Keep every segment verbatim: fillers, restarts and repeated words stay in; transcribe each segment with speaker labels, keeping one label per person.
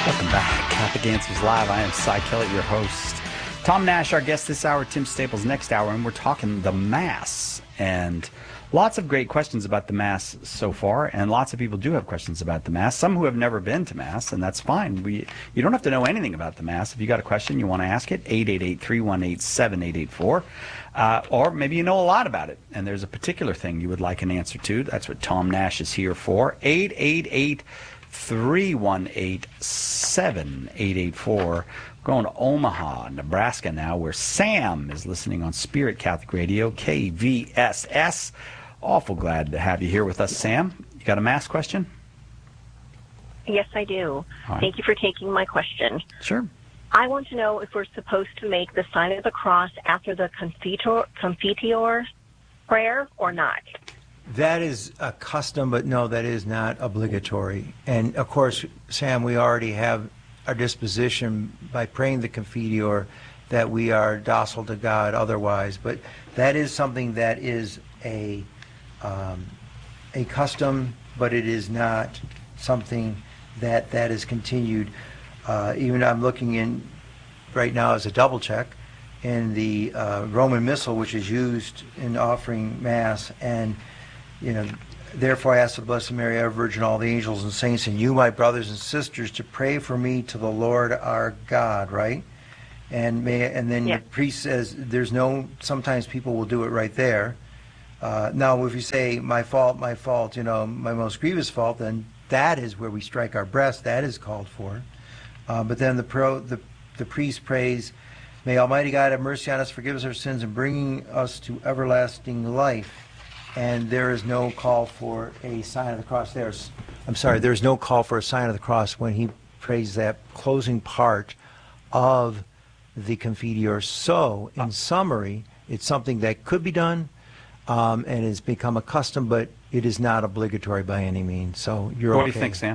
Speaker 1: Welcome back. Catholic Answers Live. I am Cy Kellett, your host. Tom Nash, our guest this hour, Tim Staples next hour, and we're talking the Mass. And lots of great questions about the Mass so far, and lots of people do have questions about the Mass. Some who have never been to Mass, and that's fine. We You don't have to know anything about the Mass. If you got a question, you want to ask it, eight eight eight, three one eight, seven eight eight four. Uh, or maybe you know a lot about it, and there's a particular thing you would like an answer to. That's what Tom Nash is here for. eight eight eight, three one eight, seven eight eight four. Going to Omaha, Nebraska now, where Sam is listening on Spirit Catholic Radio, K V S S. Awful glad to have you here with us, Sam. You got a Mass question?
Speaker 2: Yes, I do.
Speaker 1: Right.
Speaker 2: Thank you for taking my question.
Speaker 1: Sure.
Speaker 2: I want to know if we're supposed to make the sign of the cross after the Confiteor, Confiteor prayer or not.
Speaker 3: That is a custom, but no, that is not obligatory. And, of course, Sam, we already have our disposition by praying the Confiteor that we are docile to God otherwise. But that is something that is a um, a custom, but it is not something that that is continued. Uh, even I'm looking in right now as a double check in the uh, Roman Missal, which is used in offering Mass, and you know, therefore I ask the Blessed Mary, ever Virgin, all the angels and saints, and you, my brothers and sisters, to pray for me to the Lord our God, right? And may, and then
Speaker 2: yeah.
Speaker 3: the priest says, there's no, sometimes people will do it right there. Uh, now, if you say, my fault, my fault, you know, my most grievous fault, then that is where we strike our breast. That is called for. Uh, but then the, pro, the, the priest prays, may Almighty God have mercy on us, forgive us our sins, and bringing us to everlasting life. And there is no call for a sign of the cross there. I'm sorry, there is no call for a sign of the cross when he prays that closing part of the Confiteor. So, in summary, it's something that could be done um, and has become a custom, but it is not obligatory by any means. So you're
Speaker 1: what
Speaker 3: okay.
Speaker 1: What do you think, Sam?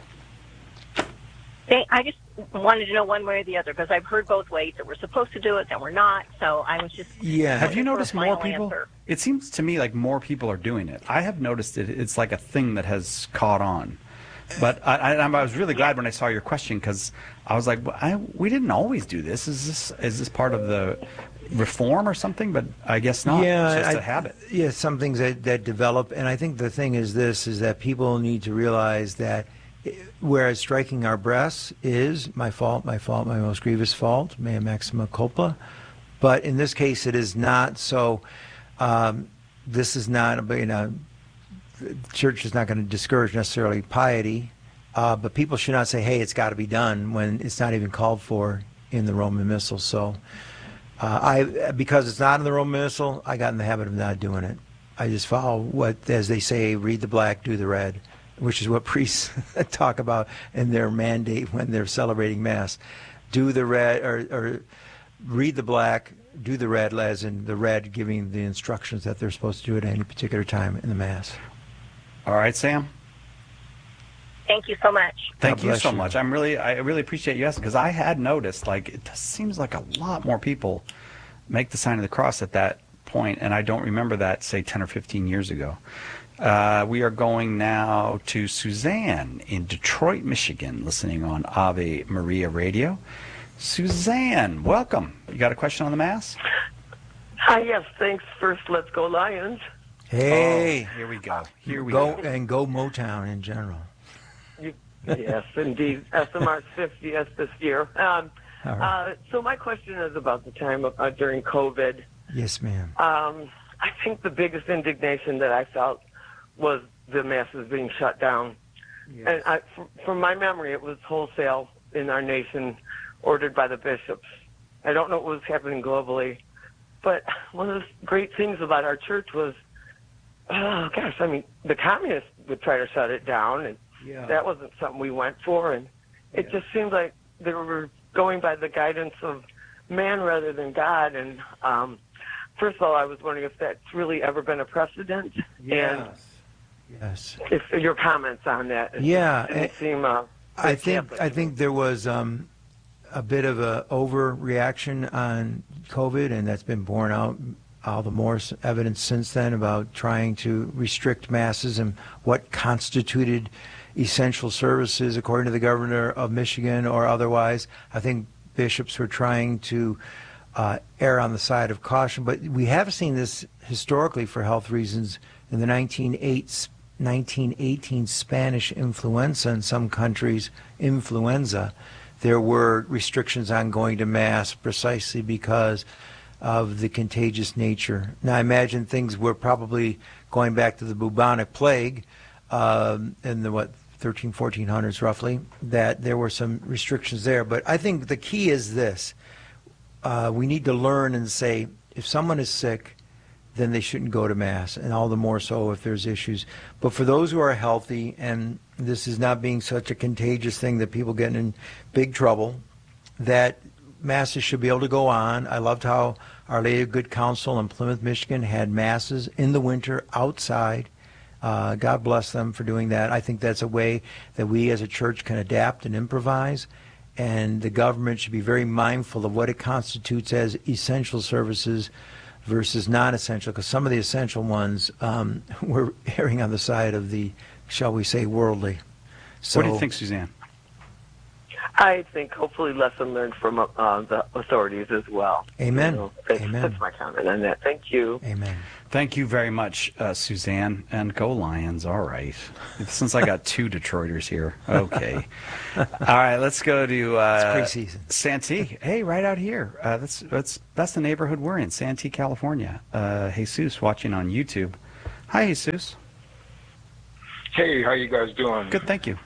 Speaker 2: They, I just wanted to know one way or the other, because I've heard both ways, that we're supposed to do it, that we're not. So I was just...
Speaker 3: Yeah.
Speaker 1: Have you noticed more people?
Speaker 2: Answer.
Speaker 1: It seems to me like more people are doing it. I have noticed it. It's like a thing that has caught on. But I, I, I was really glad when I saw your question, because I was like, well, I, we didn't always do this. Is this is this part of the reform or something? But I guess not.
Speaker 3: Yeah,
Speaker 1: it's just
Speaker 3: I,
Speaker 1: a habit.
Speaker 3: Yeah, some things that, that develop. And I think the thing is this, is that people need to realize that whereas striking our breasts is my fault, my fault, my most grievous fault, mea maxima culpa, but in this case it is not. So um, this is not, you know, the church is not going to discourage necessarily piety, uh, but people should not say, hey, it's got to be done when it's not even called for in the Roman Missal. So uh, I, because it's not in the Roman Missal, I got in the habit of not doing it. I just follow what, as they say, read the black, do the red, which is what priests talk about in their mandate when they're celebrating Mass. Do the red, or, or read the black, do the red, as in the red giving the instructions that they're supposed to do at any particular time in the Mass.
Speaker 1: All right, Sam.
Speaker 2: Thank you so much.
Speaker 1: Thank
Speaker 3: God
Speaker 1: you
Speaker 3: bless
Speaker 1: so
Speaker 3: you.
Speaker 1: much. I'm really, I really appreciate you asking, because I had noticed, like, it just seems like a lot more people make the sign of the cross at that point, and I don't remember that, say, ten or fifteen years ago. Uh, we are going now to Suzanne in Detroit, Michigan, listening on Ave Maria Radio. Suzanne, welcome. You got a question on the Mass?
Speaker 4: Hi, yes, thanks. First, let's go Lions.
Speaker 3: Hey,
Speaker 1: oh, here we go. Here we
Speaker 3: go,
Speaker 1: go.
Speaker 3: and go Motown in general.
Speaker 4: You, yes, indeed. S M R's fiftieth this year. Um,
Speaker 3: All right.
Speaker 4: uh, so my question is about the time of, uh, during COVID.
Speaker 3: Yes, ma'am.
Speaker 4: Um, I think the biggest indignation that I felt was the masses being shut down.
Speaker 3: Yes.
Speaker 4: And I, from, from my memory, it was wholesale in our nation, ordered by the bishops. I don't know what was happening globally, but one of the great things about our church was, oh gosh, I mean, the communists would try to shut it down, and
Speaker 3: Yeah.
Speaker 4: that wasn't something we went for, and it
Speaker 3: Yeah.
Speaker 4: just seemed like they were going by the guidance of man rather than God. And um, first of all, I was wondering if that's really ever been a precedent, and
Speaker 3: Yes.
Speaker 4: if your comments on that. It
Speaker 3: Yeah,
Speaker 4: didn't
Speaker 3: eh,
Speaker 4: seem, uh,
Speaker 3: I
Speaker 4: very
Speaker 3: think
Speaker 4: Catholic
Speaker 3: I
Speaker 4: to
Speaker 3: think
Speaker 4: me.
Speaker 3: there was um, a bit of a overreaction on COVID, and that's been borne out all the more s- evidence since then about trying to restrict masses and what constituted essential services, according to the governor of Michigan or otherwise. I think bishops were trying to uh, err on the side of caution. But we have seen this historically for health reasons in the nineteen eighteen Spanish influenza in some countries, influenza. There were restrictions on going to Mass precisely because of the contagious nature. Now, I imagine things were probably going back to the bubonic plague um, in the, what, thirteen, fourteen hundreds roughly, that there were some restrictions there. But I think the key is this. Uh, we need to learn and say, if someone is sick, then they shouldn't go to Mass, and all the more so if there's issues. But for those who are healthy, and this is not being such a contagious thing that people get in big trouble, that Masses should be able to go on. I loved how Our Lady of Good Counsel in Plymouth, Michigan had Masses in the winter outside. Uh, God bless them for doing that. I think that's a way that we as a church can adapt and improvise, and the government should be very mindful of what it constitutes as essential services versus non-essential, because some of the essential ones um, were erring on the side of the, shall we say, worldly. So,
Speaker 1: what do you think, Suzanne?
Speaker 4: I think hopefully lesson learned from uh, the authorities as well.
Speaker 3: Amen.
Speaker 4: You know, that's,
Speaker 3: Amen.
Speaker 4: That's my comment on that. Thank you.
Speaker 3: Amen.
Speaker 1: Thank you very much, uh, Suzanne. And go Lions. All right. Since I got two Detroiters here. Okay. All right. Let's go to uh,
Speaker 3: it's preseason.
Speaker 1: Santee. Hey, right out here. Uh, that's that's that's the neighborhood we're in, Santee, California. Uh, Jesus watching on YouTube. Hi, Jesus.
Speaker 5: Hey, how you guys doing?
Speaker 1: Good. Thank you.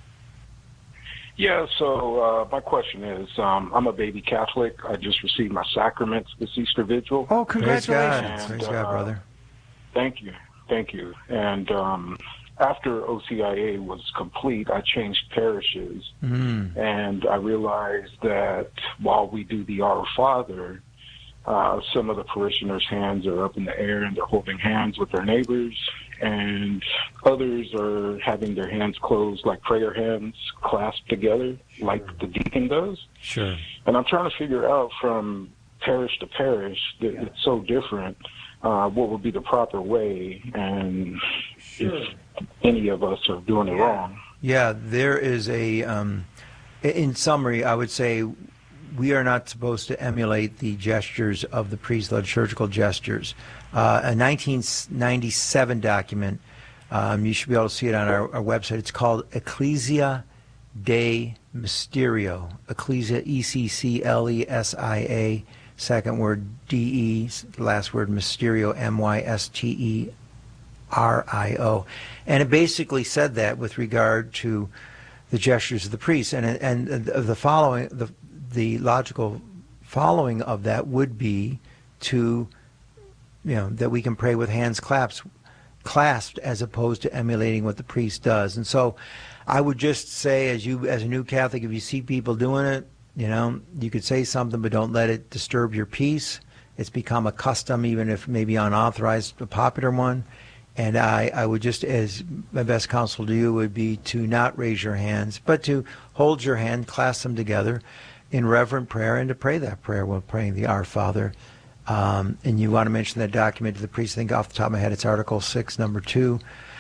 Speaker 5: Yeah, so uh, my question is, um, I'm a baby Catholic. I just received my sacraments this Easter Vigil.
Speaker 1: Oh,
Speaker 3: Praise
Speaker 1: congratulations.
Speaker 3: God, Praise
Speaker 5: And,
Speaker 3: God
Speaker 5: uh,
Speaker 3: brother.
Speaker 5: Thank you. Thank you. And um, after O C I A was complete, I changed parishes.
Speaker 3: Mm.
Speaker 5: And I realized that while we do the Our Father, uh, some of the parishioners' hands are up in the air and they're holding hands with their neighbors. And others are having their hands closed like prayer hands clasped together like the deacon does.
Speaker 3: Sure.
Speaker 5: And I'm trying to figure out from parish to parish that it's so different, uh, what would be the proper way, and sure. if any of us are doing it wrong.
Speaker 3: Yeah, there is a, um, in summary, I would say we are not supposed to emulate the gestures of the priest, liturgical gestures. Uh, a nineteen ninety-seven document, um, you should be able to see it on our, our website. It's called Ecclesia Dei Mysterio. Ecclesia, E C C L E S I A, second word D E, last word Mysterio, M Y S T E R I O. And it basically said that with regard to the gestures of the priest. And, and the following, the, the logical following of that would be to, you know, that we can pray with hands clasped, clasped as opposed to emulating what the priest does. And so I would just say, as you, as a new Catholic, if you see people doing it, you know, you could say something, but don't let it disturb your peace. It's become a custom, even if maybe unauthorized, a popular one. And I, I would just, as my best counsel to you would be to not raise your hands, but to hold your hand, clasp them together in reverent prayer, and to pray that prayer while praying the Our Father. Um, and you want to mention that document to the priest. I think off the top of my head, it's Article six, number two.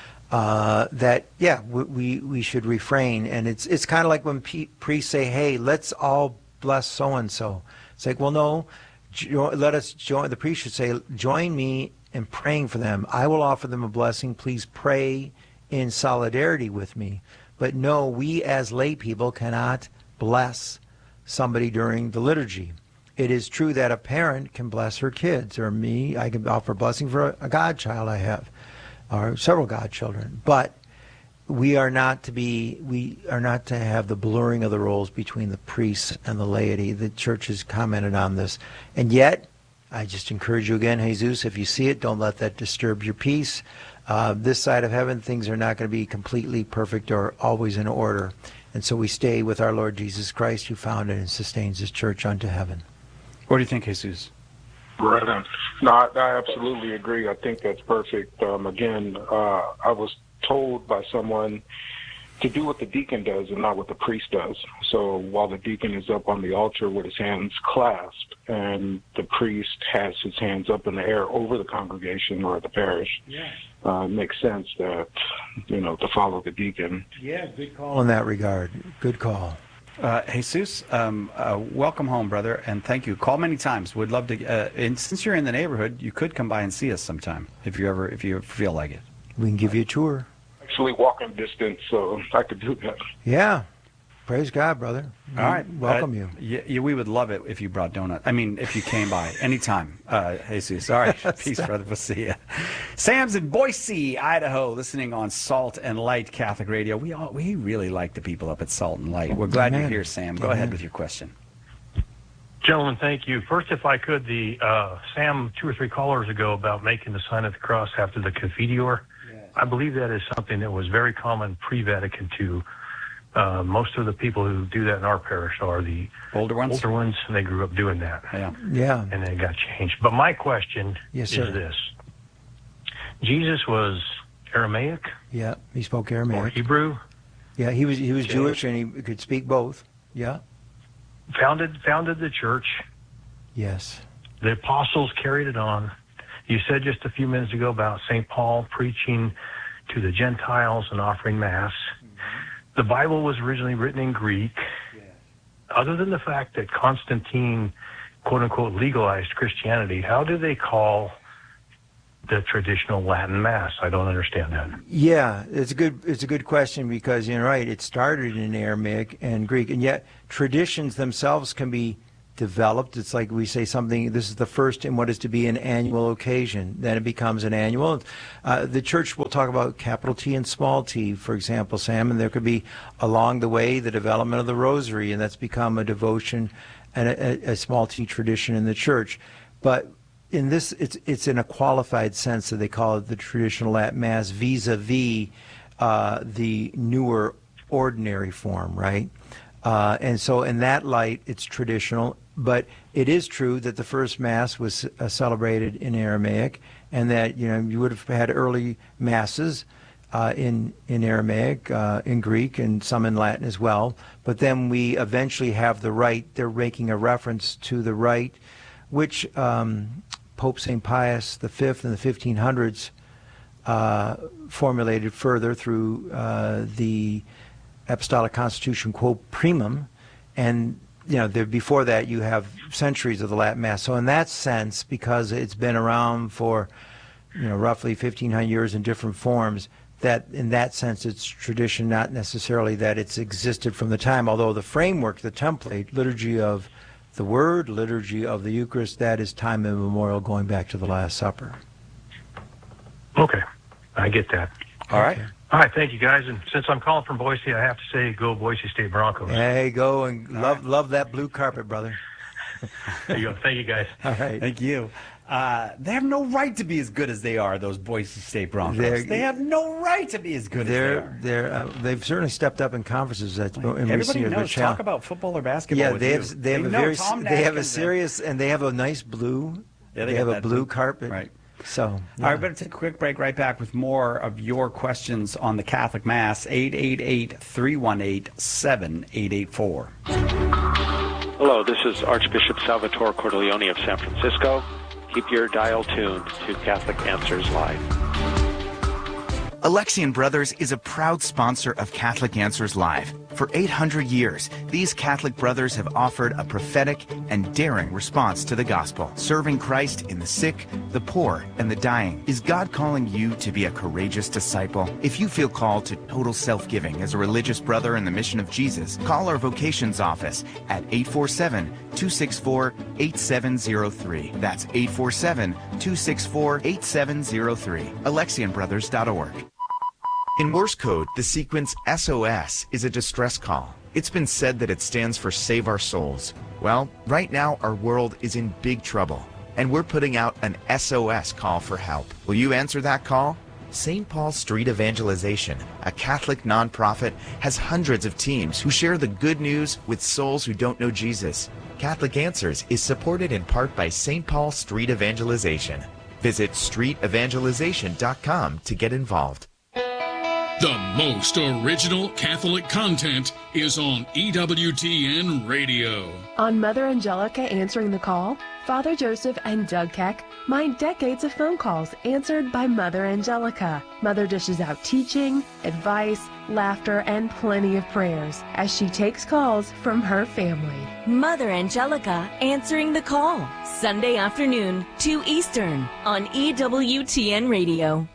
Speaker 3: Uh, that yeah, we we should refrain, and it's it's kind of like when pe- priests say, "Hey, let's all bless so and so." It's like, well, no, jo- let us join. The priest should say, "Join me in praying for them. I will offer them a blessing. Please pray in solidarity with me." But no, we as lay people cannot bless somebody during the liturgy. It is true that a parent can bless her kids, or me, I can offer a blessing for a, a godchild I have, or several godchildren. But we are not to be, we are not to have the blurring of the roles between the priests and the laity. The church has commented on this. And yet, I just encourage you again, Jesus, if you see it, don't let that disturb your peace. Uh, this side of heaven, things are not going to be completely perfect or always in order. And so we stay with our Lord Jesus Christ, who founded and sustains his church unto heaven.
Speaker 1: What do you think, Jesus?
Speaker 5: Right on. No, I, I absolutely agree. I think that's perfect. Um, again, uh, I was told by someone to do what the deacon does and not what the priest does. So while the deacon is up on the altar with his hands clasped and the priest has his hands up in the air over the congregation or the parish,
Speaker 3: Yeah.
Speaker 5: uh, it makes sense that, you know, to follow the deacon.
Speaker 3: Yeah, good call in that regard. Good call.
Speaker 1: Uh, Jesus, um, uh, welcome home, brother, and thank you. Call many times. We'd love to. Uh, and since you're in the neighborhood, you could come by and see us sometime if you ever if you feel like it.
Speaker 3: We can give you a tour.
Speaker 5: Actually, walking distance, so I could do that.
Speaker 3: Yeah. Praise God, brother.
Speaker 1: All right.
Speaker 3: Welcome
Speaker 1: uh,
Speaker 3: you.
Speaker 1: Yeah, yeah, we would love it if you brought donuts. I mean, if you came by anytime. Uh, Jesus. All right. Peace, brother. We'll see you. Sam's in Boise, Idaho, listening on Salt and Light Catholic Radio. We all we really like the people up at Salt and Light. We're glad
Speaker 3: Amen.
Speaker 1: you're here, Sam. Go
Speaker 3: Amen.
Speaker 1: ahead with your question.
Speaker 6: Gentlemen, thank you. First, if I could, the uh, Sam two or three callers ago about making the sign of the cross after the Confiteor. Yes. I believe that is something that was very common pre-Vatican two. Uh, most of the people who do that in our parish are the
Speaker 1: older ones.
Speaker 6: Older ones, and they grew up doing that.
Speaker 1: Yeah,
Speaker 3: yeah,
Speaker 6: and then it got changed. But my question
Speaker 3: yes,
Speaker 6: is
Speaker 3: sir.
Speaker 6: this: Jesus was Aramaic.
Speaker 3: Yeah, he spoke Aramaic.
Speaker 6: Or Hebrew.
Speaker 3: Yeah, he was he was
Speaker 6: okay.
Speaker 3: Jewish, and he could speak both. Yeah.
Speaker 6: Founded founded the church.
Speaker 3: Yes.
Speaker 6: The apostles carried it on. You said just a few minutes ago about Saint Paul preaching to the Gentiles and offering Mass. The Bible was originally written in Greek. Yes. Other than the fact that Constantine, quote-unquote, legalized Christianity, how do they call the traditional Latin Mass? I don't understand that.
Speaker 3: Yeah, it's a good it's a good question because you're right. It started in Aramaic and Greek, and yet traditions themselves can be developed. It's like we say something, this is the first in what is to be an annual occasion. Then it becomes an annual. Uh, the church will talk about capital T and small t, for example, Sam, and there could be along the way the development of the rosary, and that's become a devotion and a, a small t tradition in the church. But in this, it's it's in a qualified sense that they call it the traditional Latin Mass vis-a-vis uh, the newer ordinary form, right? Uh, and so in that light, it's traditional. But it is true that the first Mass was uh, celebrated in Aramaic, and that you know you would have had early Masses uh, in in Aramaic, uh, in Greek, and some in Latin as well. But then we eventually have the rite. They're making a reference to the rite, which um, Pope Saint Pius the Fifth in the fifteen hundreds uh, formulated further through uh, the Apostolic Constitution Quo Primum, and you know, there, before that you have centuries of the Latin Mass. So in that sense, because it's been around for, you know, roughly fifteen hundred years in different forms, that in that sense it's tradition, not necessarily that it's existed from the time, although the framework, the template, liturgy of the Word, liturgy of the Eucharist, that is time immemorial going back to the Last Supper.
Speaker 6: Okay, I get that.
Speaker 1: All right.
Speaker 3: Okay.
Speaker 6: All right, thank you, guys. And since I'm calling from Boise, I have to say go Boise State Broncos.
Speaker 3: Hey, go and
Speaker 1: All
Speaker 3: love
Speaker 1: right.
Speaker 3: love that blue carpet, brother.
Speaker 6: There you go. Thank you, guys.
Speaker 3: All right.
Speaker 1: Thank you. Uh, they have no right to be as good as they are, those Boise State Broncos.
Speaker 3: They're-
Speaker 1: they have no right to be as good
Speaker 3: They're
Speaker 1: as they are.
Speaker 3: they're uh, they've certainly stepped up in conferences. That's and we
Speaker 1: Everybody
Speaker 3: see it
Speaker 1: knows.
Speaker 3: with challenge.
Speaker 1: Talk about football or basketball.
Speaker 3: Yeah,
Speaker 1: with
Speaker 3: they
Speaker 1: you.
Speaker 3: have they have a
Speaker 1: know
Speaker 3: very
Speaker 1: Tom
Speaker 3: they have a
Speaker 1: Nash can-
Speaker 3: serious and they have a nice blue.
Speaker 1: Yeah, they
Speaker 3: they
Speaker 1: got
Speaker 3: have a
Speaker 1: that
Speaker 3: blue
Speaker 1: blue-
Speaker 3: carpet.
Speaker 1: right.
Speaker 3: So yeah.
Speaker 1: All right, better take a quick break. Right back with more of your questions on the Catholic Mass. eight eight eight, three one eight, seven eight eight four.
Speaker 7: Hello, this is Archbishop Salvatore Cordileone of San Francisco. Keep your dial tuned to Catholic Answers Live.
Speaker 8: Alexian Brothers is a proud sponsor of Catholic Answers Live. For eight hundred years, these Catholic brothers have offered a prophetic and daring response to the gospel, serving Christ in the sick, the poor, and the dying. Is God calling you to be a courageous disciple? If you feel called to total self-giving as a religious brother in the mission of Jesus, call our vocations office at eight four seven, two six four, eight seven zero three. That's eight four seven, two six four, eight seven zero three. Alexian Brothers dot org. In Morse code, the sequence S O S is a distress call. It's been said that it stands for Save Our Souls. Well, right now our world is in big trouble, and we're putting out an S O S call for help. Will you answer that call? Saint Paul Street Evangelization, a Catholic nonprofit, has hundreds of teams who share the good news with souls who don't know Jesus. Catholic Answers is supported in part by Saint Paul Street Evangelization. Visit street evangelization dot com to get involved.
Speaker 9: The most original Catholic content is on E W T N Radio.
Speaker 10: On Mother Angelica Answering the Call, Father Joseph and Doug Keck mine decades of phone calls answered by Mother Angelica. Mother dishes out teaching, advice, laughter, and plenty of prayers as she takes calls from her family.
Speaker 11: Mother Angelica Answering the Call, Sunday afternoon, two Eastern, on E W T N Radio.